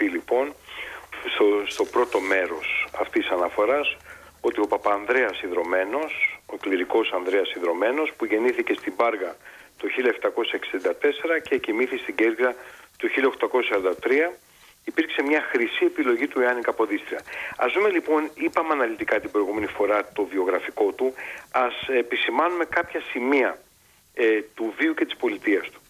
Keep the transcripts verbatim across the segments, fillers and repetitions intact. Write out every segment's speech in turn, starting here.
πει λοιπόν στο, στο πρώτο μέρος αυτής της αναφοράς ότι ο Παπανδρέας Ιδρωμένος, ο κληρικός Ανδρέας Ιδρωμένος, που γεννήθηκε στην Πάργα το χίλια επτακόσια εξήντα τέσσερα και εκοιμήθη στην Κέρκυρα το χίλια οκτακόσια σαράντα τρία, υπήρξε μια χρυσή επιλογή του Ιωάννη Καποδίστρια. Ας δούμε λοιπόν, είπαμε αναλυτικά την προηγούμενη φορά το βιογραφικό του, ας επισημάνουμε κάποια σημεία ε, του βίου και της πολιτείας του.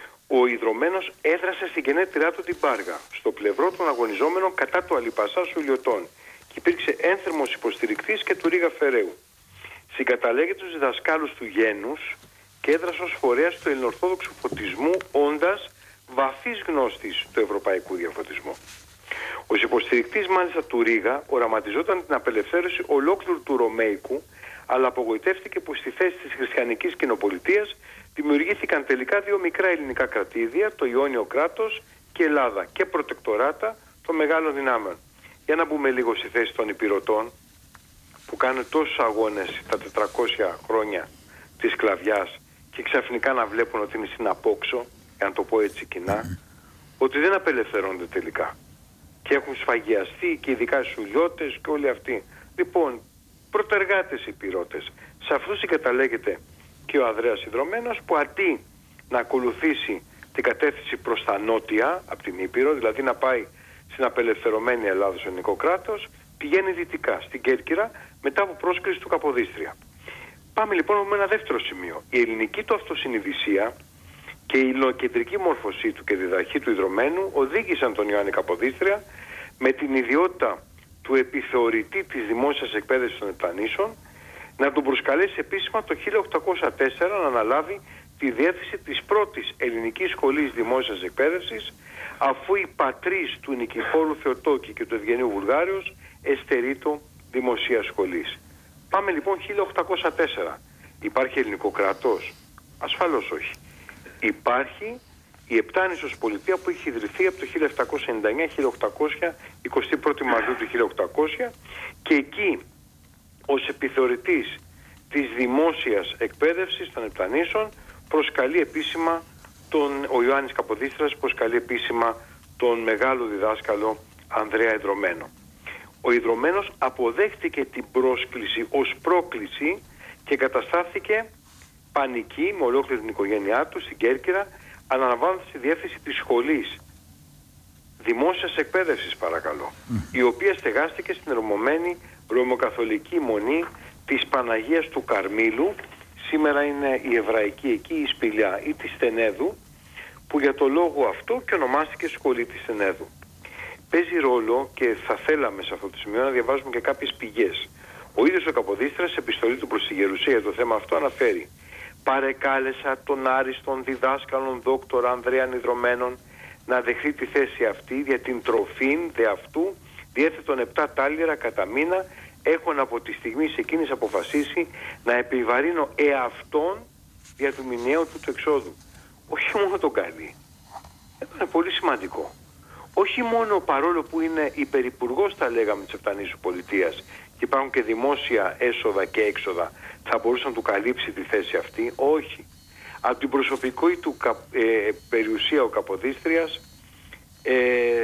Ο Ιδρωμένος έδρασε στην γενέτειρά του την Πάργα, στο πλευρό των αγωνιζόμενων κατά του Αλιπασά Σουλιωτών, και υπήρξε ένθερμος υποστηρικτής και του Ρίγα Φεραίου. Συγκαταλέγει τους διδασκάλους του γένους και έδρασε ως φορέας του ελληνοορθόδοξου φωτισμού, όντας βαθύς γνώστης του ευρωπαϊκού διαφωτισμού. Ως υποστηρικτής μάλιστα του Ρίγα οραματιζόταν την απελευθέρωση ολόκληρου του Ρωμαϊκού, αλλά απογοητεύτηκε που στη θέση της χριστιανικής κοινοπολιτείας δημιουργήθηκαν τελικά δύο μικρά ελληνικά κρατήδια, το Ιόνιο κράτος και Ελλάδα, και προτεκτοράτα των μεγάλων δυνάμεων. Για να μπούμε λίγο στη θέση των Υπηρωτών, που κάνουν τόσους αγώνες τα τετρακόσια χρόνια της σκλαβιάς και ξαφνικά να βλέπουν ότι είναι στην απόξω, για να το πω έτσι κοινά, ότι δεν απελευθερώνονται τελικά και έχουν σφαγιαστεί, και ειδικά οι Σουλιώτες και όλοι αυτοί. Λοιπόν, πρωτεργάτες Υπηρώτες. Σε αυτούς συγκαταλέγεται και ο Ανδρέας Ιδρωμένος, που αντί να ακολουθήσει την κατεύθυνση προς τα νότια από την Ήπειρο, δηλαδή να πάει στην απελευθερωμένη Ελλάδα στο ελληνικό κράτος, πηγαίνει δυτικά στην Κέρκυρα μετά από πρόσκληση του Καποδίστρια. Πάμε λοιπόν με ένα δεύτερο σημείο. Η ελληνική του αυτοσυνειδησία και η υλοκεντρική μόρφωσή του και διδαχή του Ιδρωμένου οδήγησαν τον Ιωάννη Καποδίστρια με την ιδιότητα του επιθεωρητή της δημόσιας εκπαίδευσης των Επτανήσων να τον προσκαλέσει επίσημα το χίλια οκτακόσια τέσσερα να αναλάβει τη διεύθυνση της πρώτης ελληνικής σχολής δημόσιας εκπαίδευσης, αφού η πατρίς του Νικηφόρου Θεοτόκη και του Ευγενίου Βουλγάριος εστερείτο δημοσίας σχολής. Πάμε λοιπόν χίλια οκτακόσια τέσσερα. Υπάρχει ελληνικό κράτος? Ασφαλώς όχι. Υπάρχει η Επτάνησος πολιτεία που έχει ιδρυθεί από το χίλια επτακόσια ενενήντα εννέα χίλια οκτακόσια, εικοστή πρώτη Μαρτίου του χίλια οκτακόσια, και εκεί ως επιθεωρητής της δημόσιας εκπαίδευσης των Επτανήσων προσκαλεί επίσημα τον, ο Ιωάννης Καποδίστριας προσκαλεί επίσημα τον μεγάλο διδάσκαλο Ανδρέα Ιδρωμένο. Ο Ιδρωμένος αποδέχτηκε την πρόσκληση ως πρόκληση και καταστάθηκε πανική με ολόκληρη την οικογένειά του στην Κέρκυρα, αναλαμβάνοντας τη διεύθυνση της σχολής δημόσιας εκπαίδευσης, παρακαλώ, mm. η οποία στεγάστηκε στην ερημωμένη ρωμοκαθολική μονή της Παναγίας του Καρμήλου, σήμερα είναι η εβραϊκή εκεί η σπηλιά, ή της Στενέδου, που για το λόγο αυτό και ονομάστηκε σχολή της Στενέδου. Παίζει ρόλο, και θα θέλαμε σε αυτό το σημείο να διαβάζουμε και κάποιες πηγές. Ο ίδιος ο Καποδίστριας σε επιστολή του προς τη Γερουσία για το θέμα αυτό αναφέρει: «Παρεκάλεσα τον άριστον διδάσκαλον δόκτορα Ανδρέαν Ιδρωμένον να δεχθεί τη θέση αυτή, για την τροφήν δε αυτού διέθετον επτά τάλιρα κατά μήνα, έχουν από τη στιγμή σε εκείνης αποφασίσει να επιβαρύνω εαυτόν για του μηνιαίου του του εξόδου». Όχι μόνο τον κάνει, είναι πολύ σημαντικό. Όχι μόνο, παρόλο που είναι υπερυπουργός, τα λέγαμε, της Επτανήσου πολιτείας και υπάρχουν και δημόσια έσοδα και έξοδα, θα μπορούσε να του καλύψει τη θέση αυτή. Όχι. Από την προσωπική του ε, περιουσία ο Καποδίστριας ε,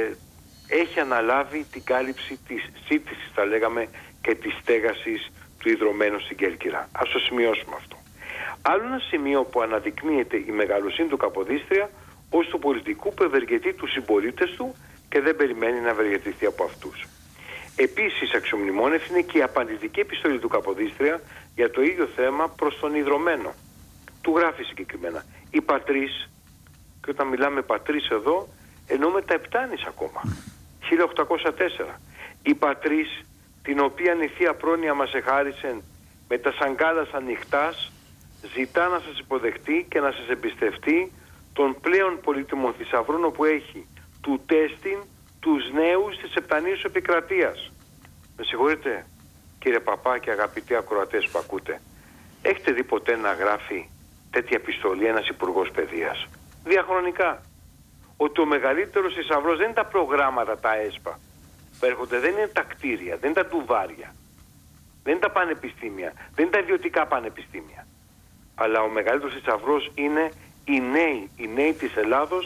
έχει αναλάβει την κάλυψη της σύντησης, θα λέγαμε, και της στέγασης του Ιδρωμένου στην Κέρκυρα. Ας το σημειώσουμε αυτό. Άλλο ένα σημείο που αναδεικνύεται η μεγαλοσύνη του Καποδίστρια ως του πολιτικού που ευεργετεί τους συμπολίτες του και δεν περιμένει να ευεργετηθεί από αυτούς. Επίσης αξιομνημόνευση είναι και η απαντητική επιστολή του Καποδίστρια για το ίδιο θέμα προς τον Ιδρωμένο. Του γράφει συγκεκριμένα: «Η πατρίς», και όταν μιλάμε πατρίς εδώ εννοούμε τα Επτάνης ακόμα, χίλια οκτακόσια τέσσερα, «η πατρίς την οποία η Θεία Πρόνοια μας εχάρισεν με τα σαγκάλας ανοιχτάς, ζητά να σας υποδεχτεί και να σας εμπιστευτεί των πλέον πολύτιμων θησαυρών που έχει του τέστην τους νέους της Επτανήσου επικρατείας». Με συγχωρείτε κύριε Παπά και αγαπητοί ακροατές που ακούτε, έχετε δει ποτέ να γράφει τέτοια επιστολή ένας υπουργός παιδείας διαχρονικά? Ότι ο μεγαλύτερος θησαυρός δεν είναι τα προγράμματα, τα ΕΣΠΑ που έρχονται, δεν είναι τα κτίρια, δεν είναι τα τουβάρια, δεν είναι τα πανεπιστήμια, δεν είναι τα ιδιωτικά πανεπιστήμια, αλλά ο μεγαλύτερος θησαυρός είναι οι νέοι, οι νέοι της Ελλάδος,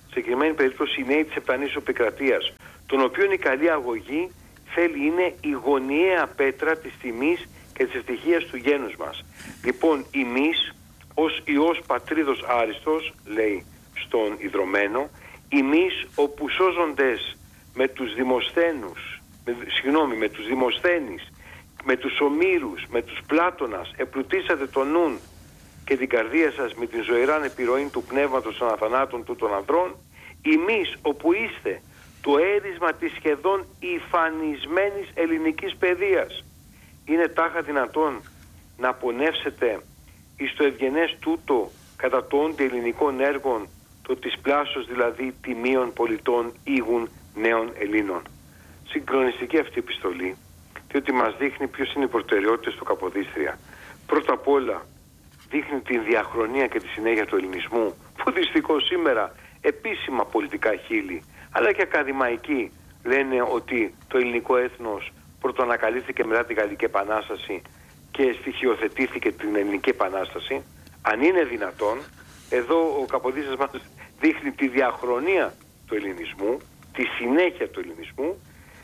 σε συγκεκριμένη περίπτωση οι νέοι της Επτανήσου Επικρατείας, των οποίων η καλή αγωγή θέλει είναι η γωνιαία πέτρα της τιμής και της ευτυχίας του γένους μας. Λοιπόν, εμείς ως Υιός Πατρίδος Άριστος, λέει στον ιδρωμένο, εμείς όπου σώζοντες με τους Δημοσθένους, με, συγγνώμη, με τους Δημοσθένης, με τους Ομήρους, με τους Πλάτωνας, επλουτίσατε τον νουν και την καρδία σας με την ζωηράν επιρροή του πνεύματος των αθανάτων του των ανδρών, εμείς όπου είστε το έρισμα της σχεδόν υφανισμένης ελληνικής παιδείας, είναι τάχα δυνατόν να πονεύσετε εις το ευγενές τούτο κατά το όντι ελληνικών έργων, το της πλάσος δηλαδή τιμίων πολιτών ήγουν νέων Ελλήνων. Συγκλονιστική αυτή η επιστολή, διότι μας δείχνει ποιες είναι οι προτεραιότητες του Καποδίστρια. Πρώτα απ' όλα δείχνει την διαχρονία και τη συνέχεια του ελληνισμού, που δυστυχώς σήμερα επίσημα πολιτικά χείλη, αλλά και ακαδημαϊκοί λένε ότι το ελληνικό έθνος πρωτοανακαλύφθηκε μετά την Γαλλική Επανάσταση και στοιχειοθετήθηκε την Ελληνική Επανάσταση. Αν είναι δυνατόν, εδώ ο Καποδίστριας μας δείχνει τη διαχρονία του ελληνισμού, τη συνέχεια του ελληνισμού,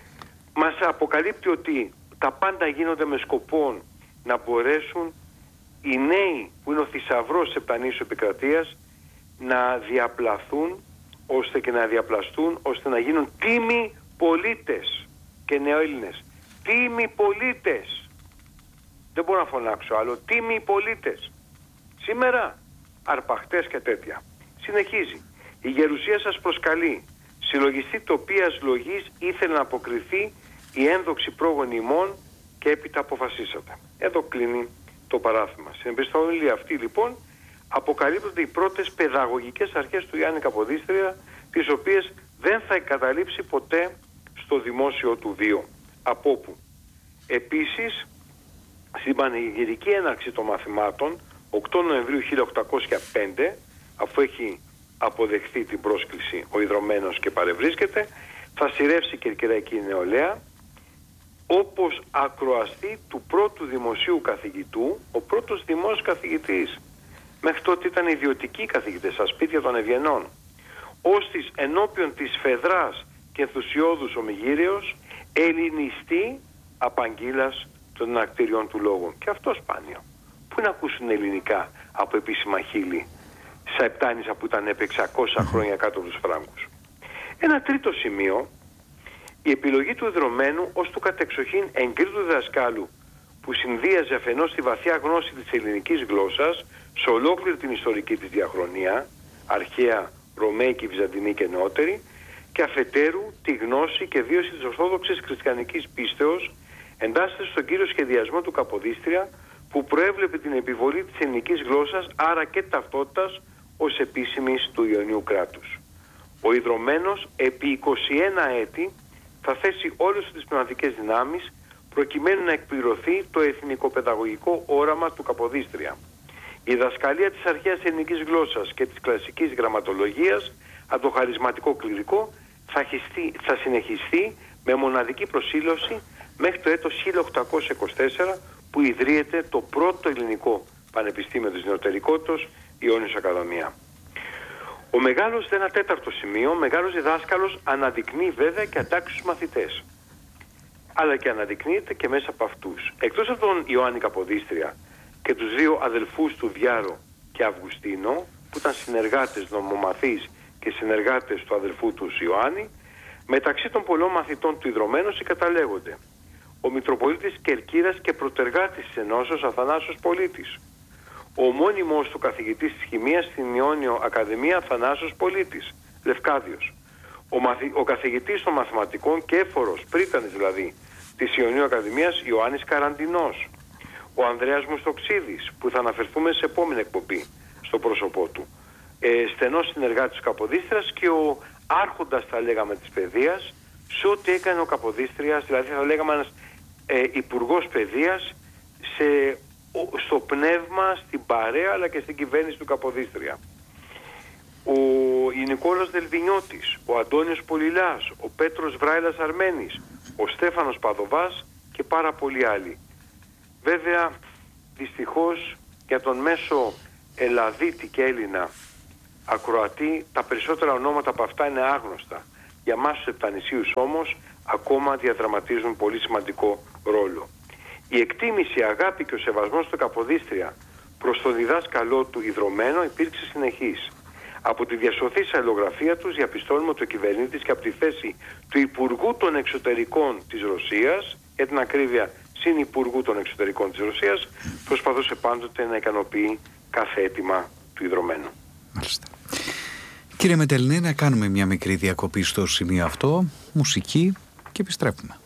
μας αποκαλύπτει ότι τα πάντα γίνονται με σκοπό να μπορέσουν οι νέοι που είναι ο θησαυρός της Επτανήσου Επικρατείας να διαπλαθούν, ώστε και να διαπλαστούν, ώστε να γίνουν τίμοι πολίτες και νεοέλληνες. Τίμοι πολίτες. Δεν μπορώ να φωνάξω άλλο. Τίμοι πολίτες. Σήμερα αρπαχτές και τέτοια. Συνεχίζει. Η γερουσία σας προσκαλεί. Συλλογιστή τοπίας λογής ήθελε να αποκριθεί η ένδοξη πρόγονη ημών και έπειτα αποφασίσατε. Εδώ κλείνει το παράθυμα. Στην επιστολή αυτή λοιπόν αποκαλύπτονται οι πρώτες παιδαγωγικές αρχές του Ιωάννη Καποδίστρια, τις οποίες δεν θα εγκαταλείψει ποτέ στο δημόσιο του βίο. Από όπου επίσης στην πανηγυρική έναρξη των μαθημάτων οκτώ Νοεμβρίου χίλια οκτακόσια πέντε, αφού έχει αποδεχθεί την πρόσκληση ο ιδρωμένος και παρευρίσκεται, θα σειρεύσει η Κερκυραϊκή Νεολαία όπως ακροαστή του πρώτου δημοσίου καθηγητού, ο πρώτος δημόσιος καθηγητής. Μέχρι τότε ήταν ιδιωτικοί καθηγητές στα σπίτια των ευγενών. Ώστις ενώπιον της φεδράς και ενθουσιώδους ομιγύρεως ελληνιστή απαγγείλας των ενακτήριων του λόγου. Και αυτό σπάνιο. Πού να ακούσουν ελληνικά από επίσημα χείλη στα Επτάνησα που ήταν επί εξακόσια χρόνια κάτω από τους Φράγκους. Ένα τρίτο σημείο, η επιλογή του ιδρωμένου ως του κατεξοχήν εγκρίτου διδασκάλου που συνδύαζε αφενός τη βαθιά γνώση της ελληνικής γλώσσας σε ολόκληρη την ιστορική της διαχρονία, αρχαία, ρωμαϊκή, βυζαντινή και νεότερη, και αφετέρου τη γνώση και βίωση της ορθόδοξης χριστιανικής πίστεως, εντάσσεται στον κύριο σχεδιασμό του Καποδίστρια, που προέβλεπε την επιβολή της ελληνικής γλώσσας, άρα και ταυτότητας, ως επίσημης του Ιωνίου κράτους. Ο ιδρωμένος επί είκοσι ένα έτη θα θέσει όλες τις πνευματικές δυνάμεις προκειμένου να εκπληρωθεί το εθνικοπαιδαγωγικό όραμα του Καποδίστρια. Η διδασκαλία της αρχαίας ελληνικής γλώσσας και της κλασικής γραμματολογίας από το χαρισματικό κληρικό θα, χιστεί, θα συνεχιστεί με μοναδική προσήλωση μέχρι το έτος χίλια οκτακόσια είκοσι τέσσερα, που ιδρύεται το πρώτο ελληνικό πανεπιστήμιο της νεωτερικότητας, η Ιόνιος Ακαδημία. Ο μεγάλος, ένα τέταρτο σημείο, ο μεγάλος διδάσκαλος αναδεικνύει βέβαια και αντάξιους μαθητές. Αλλά και αναδεικνύεται και μέσα από αυτούς. Εκτός από τον Ιωάννη Καποδίστρια και τους δύο αδελφούς του Διάρο και Αυγουστίνο, που ήταν συνεργάτες, νομομαθείς και συνεργάτες του αδελφού του Ιωάννη, μεταξύ των πολλών μαθητών του ιδρωμένου συγκαταλέγονται ο Μητροπολίτης Κερκύρας και πρωτεργάτης της Ενώσεως Αθανάσιος Πολίτης, ο μόνιμος του καθηγητής της Χημείας στην Ιόνιο Ακαδημία Αθανάσιος Πολίτης, Λευκάδιος, ο, μαθη... ο καθηγητής των μαθηματικών και έφορος, πρίτανης δηλαδή, της Ιωνίου Ακαδημίας Ιωάννης Καραντινός, ο Ανδρέας Μουστοξίδης, που θα αναφερθούμε σε επόμενη εκπομπή στο πρόσωπό του, ε, στενός συνεργάτης του Καποδίστριας και ο άρχοντας, θα λέγαμε, της παιδείας σε ό,τι έκανε ο Καποδίστριας, δηλαδή θα λέγαμε ένας ε, υπουργός παιδείας σε, ο, στο πνεύμα, στην παρέα αλλά και στην κυβέρνηση του Καποδίστρια. Ο Νικόλας Δελβινιώτης, ο Αντώνιος Πολυλάς, ο Πέτρος Βράιλας Αρμένης, ο Στέφανος Παδοβάς και πάρα πολλοί άλλοι. Βέβαια, δυστυχώς για τον μέσο Ελλαδίτη και Έλληνα ακροατή, τα περισσότερα ονόματα από αυτά είναι άγνωστα. Για μας τους Επτανησίους όμως ακόμα διαδραματίζουν πολύ σημαντικό ρόλο. Η εκτίμηση, η αγάπη και ο σεβασμός του Καποδίστρια προς τον διδάσκαλό του Ιδρωμένο υπήρξε συνεχής. Από τη διασωθήσα αλληλογραφία τους διαπιστώνουμε ότι ο κυβερνήτης και από τη θέση του Υπουργού των Εξωτερικών της Ρωσίας, για την ακρίβεια συνυπουργού των Εξωτερικών της Ρωσίας, προσπαθούσε πάντοτε να ικανοποιεί κάθε αίτημα του Ιδρωμένου. Μάλιστα. Κύριε Μετελνέ, να κάνουμε μια μικρή διακοπή στο σημείο αυτό, μουσική, και επιστρέφουμε.